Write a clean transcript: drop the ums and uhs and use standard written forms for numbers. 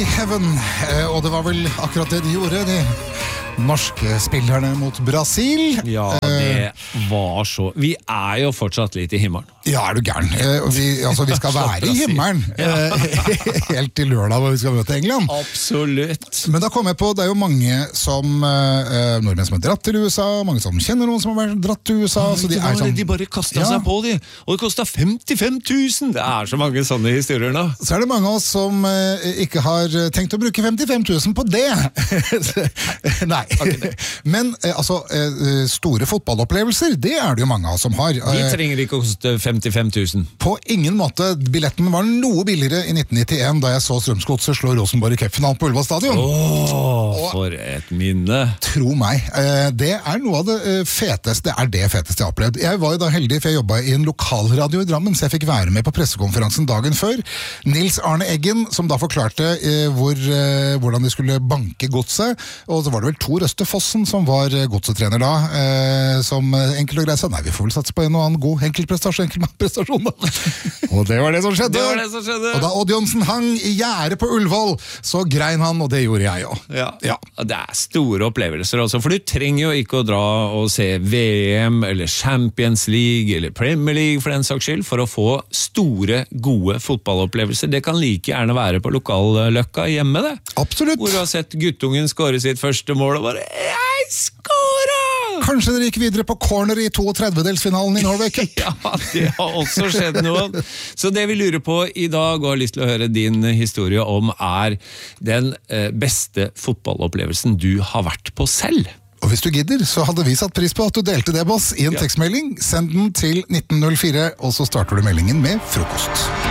Heaven, og det var vel akkurat det de gjorde, de norske spillerne mot Brasil. Ja, det var så. Vi jo fortsatt litt i himmelen. Ja, du gæren. Vi skal være i himmelen helt til lørdag hvor vi skal møte England. Absolutt. Men da kom jeg på, det jo mange som nordmenn som har dratt til USA, mange som kjenner noen som har dratt til USA. Så de bare kastet seg på de, og det kostet 55 000. Det så mange sånne historier nå. Så det mange av oss som ikke har tenkt å bruke 55 000 på det. Nei. Men store fotballopplevelser, det det jo mange av oss som har. De trenger ikke å koste 55 000. På ingen måte. Billetten var noe billigere i 1991 da jeg så Strømsgodset slå Rosenborg i cupfinalen på Ullevål stadion. For et minne. Tro meg. Det noe av det feteste. Det feteste jeg har opplevd. Jeg var jo da heldig, for jeg jobbet i en lokalradio i Drammen, så jeg fikk være med på pressekonferansen dagen før. Nils Arne Eggen, som da forklarte hvordan de skulle banke godset, og så var det vel Tor Østefossen som var godsetrener da, som enkelt og greit sa, nei, vi får vel satse på en og annen god enkeltprestasjon da. Og det var det som skjedde. Og da Odd Johnsen hang i gjerde på Ullevål, så grein han, og det gjorde jeg også. Ja. Det store opplevelser også, for du trenger jo ikke å dra og se VM, eller Champions League, eller Premier League for den saks skyld, for å få store, gode fotballopplevelser. Det kan like gjerne være på lokalløkka hjemme, det. Absolutt. Hvor du har sett guttungen skåre sitt første mål, og bare, jeg skåret! Kanskje dere gikk videre på corner i 32-delsfinalen i Norway Cup? Ja, det har også skjedd noe. Så det vi lurer på i dag, og har lyst til å høre din historie om, den beste fotballopplevelsen du har vært på selv. Og hvis du gidder, så hadde vi satt pris på at du delte det med oss i en tekstmelding. Send den til 1904, og så starter du meldingen med frokost.